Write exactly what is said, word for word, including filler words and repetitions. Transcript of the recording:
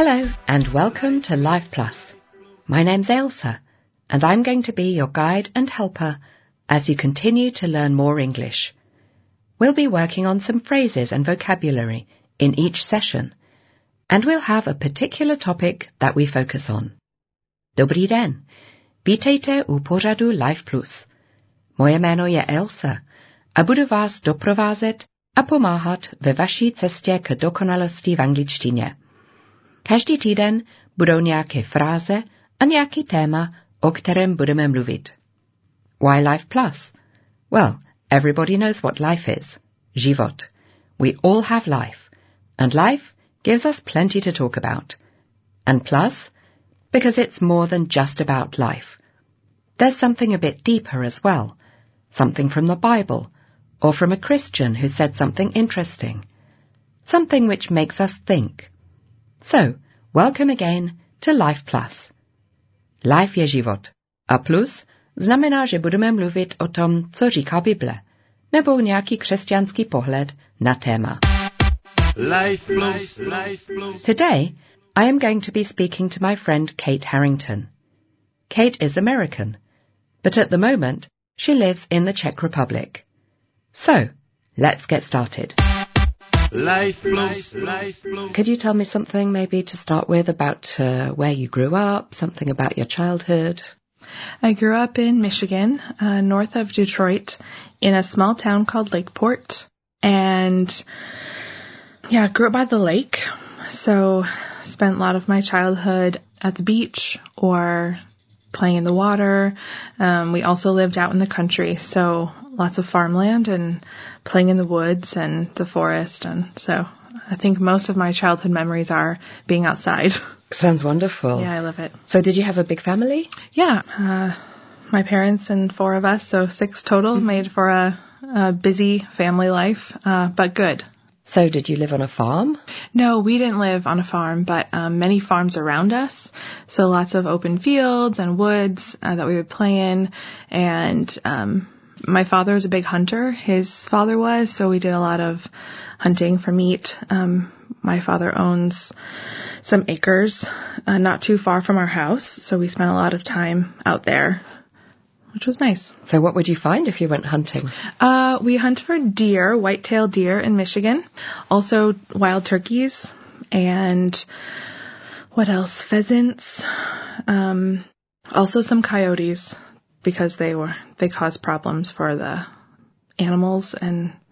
Hello and welcome to Life Plus. My name's Ailsa and I'm going to be your guide and helper as you continue to learn more English. We'll be working on some phrases and vocabulary in each session and we'll have a particular topic that we focus on. Dobrý den, vítejte u pořadu Life Plus. Moje jméno je Ailsa a budu vás doprovázet a pomáhat ve vaší cestě k dokonalosti v angličtině. Každý týden budou nějaké fráze a nějaký téma, o kterém budeme mluvit. Why Life Plus? Well, everybody knows what life is. Život. We all have life. And life gives us plenty to talk about. And plus, because it's more than just about life. There's something a bit deeper as well. Something from the Bible, or from a Christian who said something interesting. Something which makes us think. So, welcome again to Life Plus. Life je život. A plus znamená, že budeme mluvit o tom, co říká Bible, nebo nějaký křesťanský pohled na téma. Life Plus, Life Plus. Today, I am going to be speaking to my friend Kate Harrington. Kate is American, but at the moment, she lives in the Czech Republic. So, let's get started. Life Plus, Life Plus. Could you tell me something maybe to start with about uh, where you grew up, something about your childhood? I grew up in Michigan, uh, north of Detroit, in a small town called Lakeport. And, yeah, grew up by the lake. So, spent a lot of my childhood at the beach or playing in the water. Um, we also lived out in the country, so lots of farmland and playing in the woods and the forest. And so I think most of my childhood memories are being outside. Sounds wonderful. Yeah, I love it. So did you have a big family? Yeah, uh, my parents and four of us, so six total, mm-hmm. made for a, a busy family life, uh, but good. So did you live on a farm? No, we didn't live on a farm, but um, many farms around us. So lots of open fields and woods uh, that we would play in. And um, my father was a big hunter. His father was, so we did a lot of hunting for meat. Um, my father owns some acres uh, not too far from our house, so we spent a lot of time out there, which was nice. So what would you find if you went hunting? Uh, we hunt for deer, white-tailed deer in Michigan. Also wild turkeys and what else? Pheasants. Um, also some coyotes because they were they cause problems for the animals and